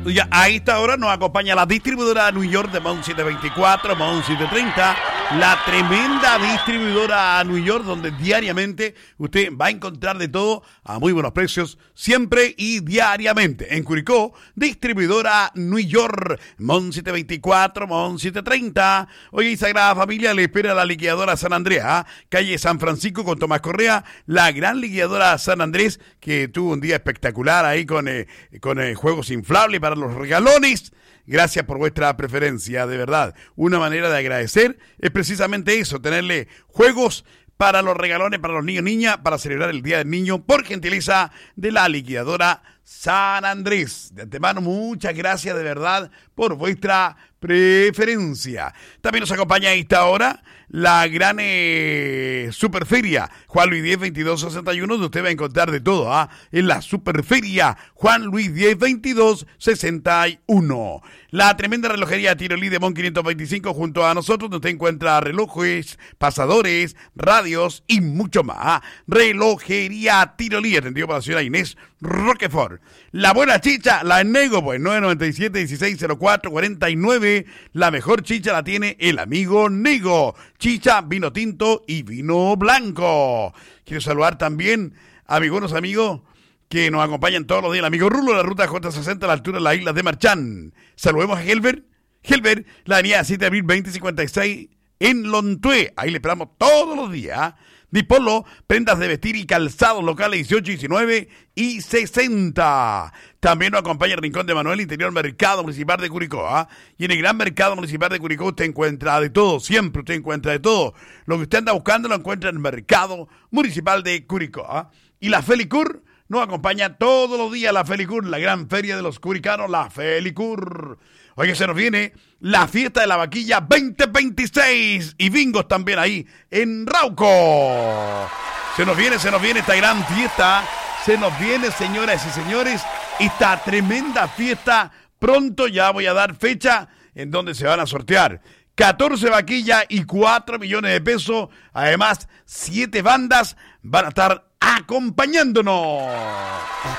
Ya, a esta hora nos acompaña la distribuidora New York de Mount 724, Mount 730, la tremenda distribuidora New York, donde diariamente usted va a encontrar de todo a muy buenos precios, siempre y diariamente. En Curicó, distribuidora New York, Mount 724, Mount 730. Hoy Sagrada Familia le espera a la liquidadora San Andrés, calle San Francisco con Tomás Correa, la gran liquidadora San Andrés, que tuvo un día espectacular ahí con juegos inflables para los regalones. Gracias por vuestra preferencia, de verdad. Una manera de agradecer es precisamente eso, tenerle juegos para los regalones, para los niños y niñas, para celebrar el Día del Niño, por gentileza de la liquidadora San Andrés. De antemano, muchas gracias de verdad por vuestra preferencia. También nos acompaña a esta hora la gran Superferia Juan Luis 10 2261, donde usted va a encontrar de todo, en la Superferia Juan Luis 10 2261. La tremenda relojería Tirolí de Mon 525 junto a nosotros, donde usted encuentra relojes, pasadores, radios y mucho más. Relojería Tirolí, atendido por la señora Inés Roquefort. La buena chicha, la Nego, pues 997-1604-49. La mejor chicha la tiene el amigo Nego. Chicha, vino tinto y vino blanco. Quiero saludar también a mis buenos amigos que nos acompañan todos los días. El amigo Rulo, la ruta J60 a la altura de las islas de Marchán. Saludemos a Helbert. Helbert, la avenida 7 de abril 2056 en Lontué. Ahí le esperamos todos los días. Dipolo, prendas de vestir y calzados locales 18, 19 y 60. También nos acompaña el Rincón de Manuel, Interior Mercado Municipal de Curicó. Y en el Gran Mercado Municipal de Curicó usted encuentra de todo, siempre usted encuentra de todo. Lo que usted anda buscando lo encuentra en el Mercado Municipal de Curicó. Y la Felicur nos acompaña todos los días, la Felicur, la gran feria de los curicanos, la Felicur. Oye, se nos viene la fiesta de la vaquilla 2026 y bingos también ahí en Rauco. Se nos viene esta gran fiesta. Se nos viene, señoras y señores, esta tremenda fiesta. Pronto ya voy a dar fecha en donde se van a sortear 14 vaquillas y 4 millones de pesos. Además, 7 bandas van a estar acompañándonos.